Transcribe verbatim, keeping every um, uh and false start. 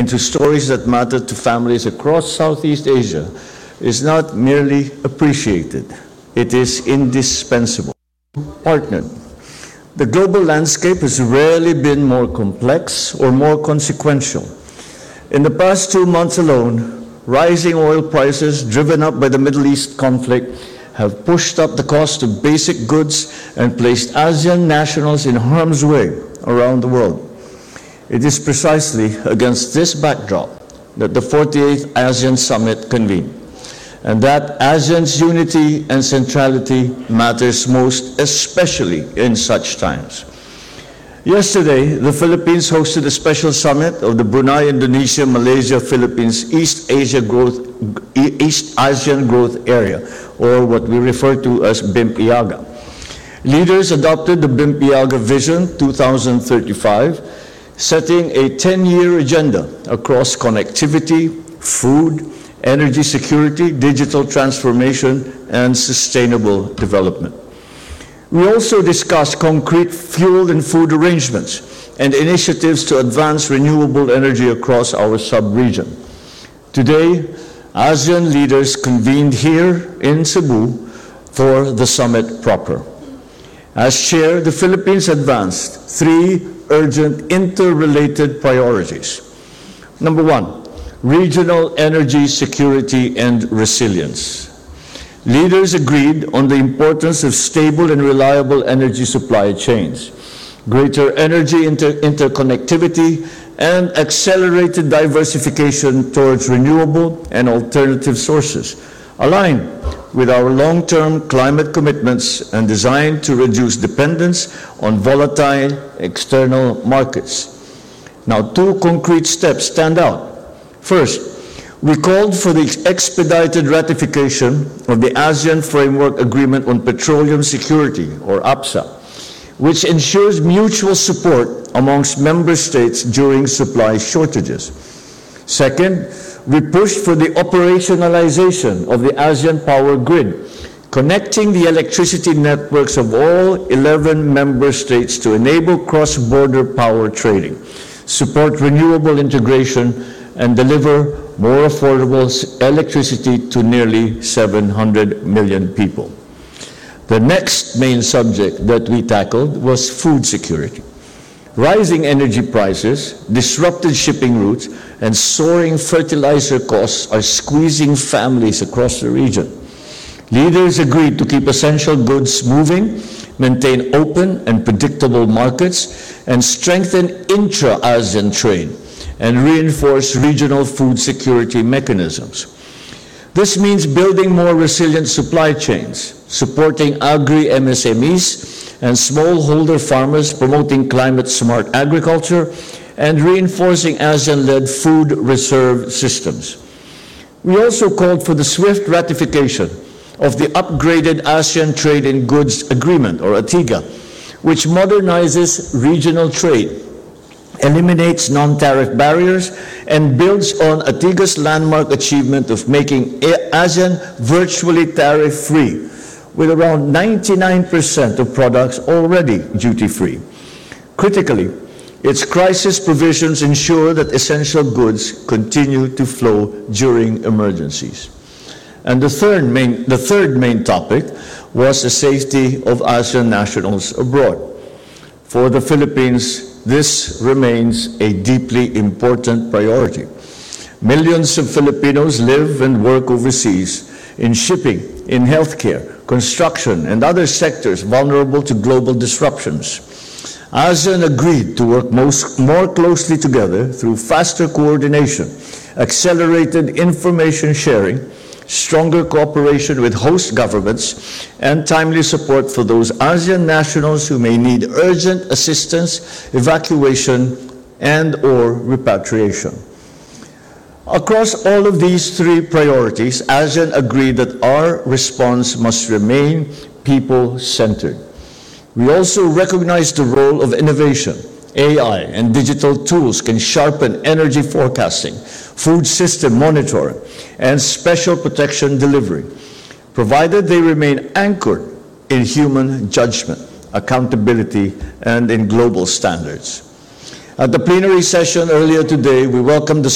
into stories that matter to families across Southeast Asia is not merely appreciated, it is indispensable. Partnered. The global landscape has rarely been more complex or more consequential. In the past two months alone, rising oil prices driven up by the Middle East conflict have pushed up the cost of basic goods and placed ASEAN nationals in harm's way around the world. It is precisely against this backdrop that the forty-eighth ASEAN Summit convened, and that ASEAN's unity and centrality matters most, especially in such times. Yesterday, the Philippines hosted a special summit of the Brunei, Indonesia, Malaysia, Philippines, East Asia Growth, East ASEAN Growth Area, or what we refer to as BIMP-IAGA. Leaders adopted the BIMP-IAGA Vision twenty thirty-five, setting a ten-year agenda across connectivity, food, energy security, digital transformation, and sustainable development. We also discussed concrete fuel and food arrangements and initiatives to advance renewable energy across our sub-region. Today, ASEAN leaders convened here in Cebu for the summit proper. As chair, the Philippines advanced three urgent interrelated priorities. Number one, regional energy security and resilience. Leaders agreed on the importance of stable and reliable energy supply chains, greater energy inter interconnectivity, and accelerated diversification towards renewable and alternative sources, aligned with our long-term climate commitments and designed to reduce dependence on volatile external markets. Now, two concrete steps stand out. First, we called for the expedited ratification of the ASEAN Framework Agreement on Petroleum Security, or APSA, which ensures mutual support amongst member states during supply shortages. Second, we pushed for the operationalization of the ASEAN Power Grid, connecting the electricity networks of all eleven member states to enable cross-border power trading, support renewable integration, and deliver more affordable electricity to nearly seven hundred million people. The next main subject that we tackled was food security. Rising energy prices, disrupted shipping routes, and soaring fertilizer costs are squeezing families across the region. Leaders agreed to keep essential goods moving, maintain open and predictable markets, and strengthen intra-ASEAN trade, and reinforce regional food security mechanisms. This means building more resilient supply chains, supporting agri-M S M Es and smallholder farmers, promoting climate-smart agriculture, and reinforcing ASEAN-led food reserve systems. We also called for the swift ratification of the upgraded ASEAN Trade in Goods Agreement, or ATIGA, which modernizes regional trade, eliminates non-tariff barriers, and builds on ATIGA's landmark achievement of making ASEAN virtually tariff-free, with around ninety-nine percent of products already duty-free. Critically, its crisis provisions ensure that essential goods continue to flow during emergencies. And the third main, the third main topic was the safety of ASEAN nationals abroad. For the Philippines, this remains a deeply important priority. Millions of Filipinos live and work overseas in shipping, in healthcare, construction, and other sectors vulnerable to global disruptions. ASEAN agreed to work most, more closely together through faster coordination, accelerated information sharing, stronger cooperation with host governments, and timely support for those ASEAN nationals who may need urgent assistance, evacuation, and or repatriation. Across all of these three priorities, ASEAN agreed that our response must remain people-centered. We also recognize the role of innovation. A I and digital tools can sharpen energy forecasting, food system monitoring, and special protection delivery, provided they remain anchored in human judgment, accountability, and in global standards. At the plenary session earlier today, we welcomed the